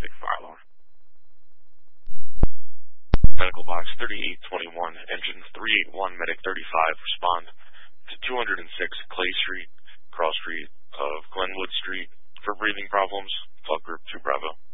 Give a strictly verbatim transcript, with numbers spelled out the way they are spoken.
Big fire alarm. Medical box thirty-eight twenty-one, engine three eight one, medic thirty-five, respond to two oh six Clay Street, cross street of Glenwood Street for breathing problems. Flight group two Bravo.